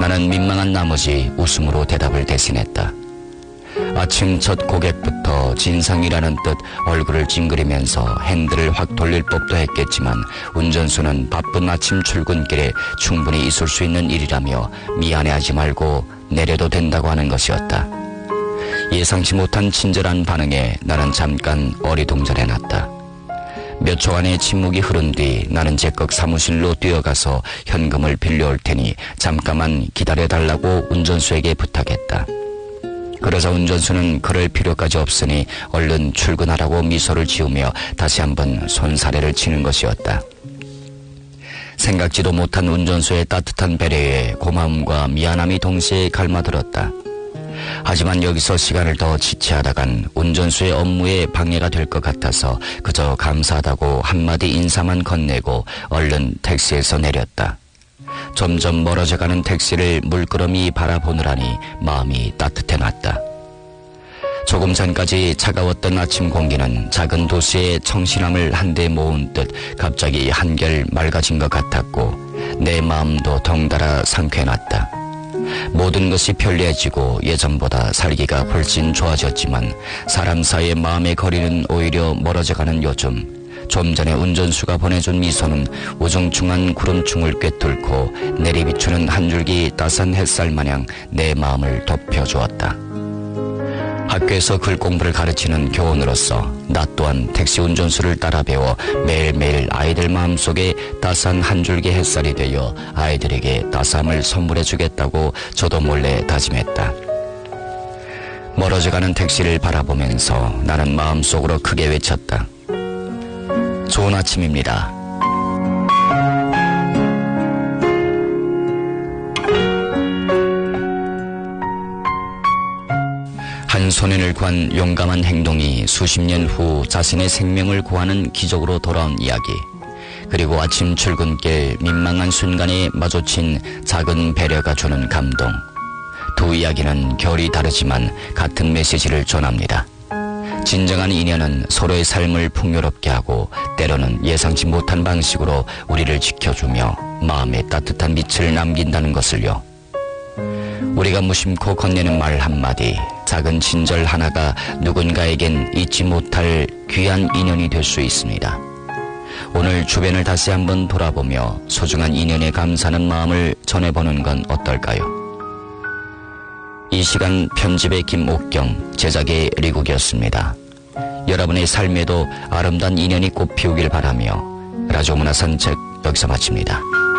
나는 민망한 나머지 웃음으로 대답을 대신했다. 아침 첫 고객부터 진상이라는 듯 얼굴을 찡그리면서 핸들을 확 돌릴 법도 했겠지만 운전수는 바쁜 아침 출근길에 충분히 있을 수 있는 일이라며 미안해하지 말고 내려도 된다고 하는 것이었다. 예상치 못한 친절한 반응에 나는 잠깐 어리둥절해놨다. 몇 초간의 침묵이 흐른 뒤 나는 제깍 사무실로 뛰어가서 현금을 빌려올 테니 잠깐만 기다려달라고 운전수에게 부탁했다. 그러자 운전수는 그럴 필요까지 없으니 얼른 출근하라고 미소를 지으며 다시 한번 손사래를 치는 것이었다. 생각지도 못한 운전수의 따뜻한 배려에 고마움과 미안함이 동시에 갈마들었다. 하지만 여기서 시간을 더 지체하다간 운전수의 업무에 방해가 될 것 같아서 그저 감사하다고 한마디 인사만 건네고 얼른 택시에서 내렸다. 점점 멀어져가는 택시를 물끄러미 바라보느라니 마음이 따뜻해놨다. 조금 전까지 차가웠던 아침 공기는 작은 도시의 청신함을 한데 모은 듯 갑자기 한결 맑아진 것 같았고 내 마음도 덩달아 상쾌해놨다. 모든 것이 편리해지고 예전보다 살기가 훨씬 좋아졌지만 사람 사이의 마음의 거리는 오히려 멀어져가는 요즘, 좀 전에 운전수가 보내준 미소는 우중충한 구름충을 꿰뚫고 내리비추는 한 줄기 따스한 햇살 마냥 내 마음을 덮여주었다. 학교에서 글 공부를 가르치는 교원으로서 나 또한 택시 운전수를 따라 배워 매일매일 아이들 마음속에 따스한 한 줄기 햇살이 되어 아이들에게 따스함을 선물해주겠다고 저도 몰래 다짐했다. 멀어져가는 택시를 바라보면서 나는 마음속으로 크게 외쳤다. 좋은 아침입니다. 한 소년을 구한 용감한 행동이 수십 년 후 자신의 생명을 구하는 기적으로 돌아온 이야기, 그리고 아침 출근길 민망한 순간에 마주친 작은 배려가 주는 감동. 두 이야기는 결이 다르지만 같은 메시지를 전합니다. 진정한 인연은 서로의 삶을 풍요롭게 하고 때로는 예상치 못한 방식으로 우리를 지켜주며 마음에 따뜻한 빛을 남긴다는 것을요. 우리가 무심코 건네는 말 한마디, 작은 친절 하나가 누군가에겐 잊지 못할 귀한 인연이 될 수 있습니다. 오늘 주변을 다시 한번 돌아보며 소중한 인연에 감사하는 마음을 전해보는 건 어떨까요? 이 시간 편집의 김옥경, 제작의 리국이었습니다. 여러분의 삶에도 아름다운 인연이 꽃피우길 바라며 라디오 문화 산책 여기서 마칩니다.